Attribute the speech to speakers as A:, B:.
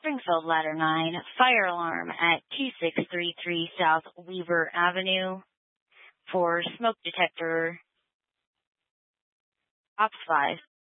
A: Springfield Ladder 9, fire alarm at 2633 South Weaver Avenue for smoke detector Ops 5.